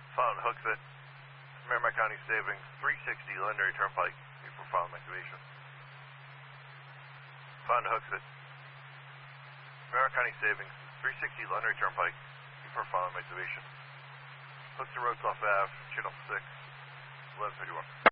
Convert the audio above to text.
Fountain hooks it. Merrimack County Savings, 360 Londonderry Turnpike, for fountain activation. Fountain hooks it. Merrimack County Savings, 360 Londonderry Turnpike, for fountain activation. Hooks the roads off Ave, channel 6, 1151.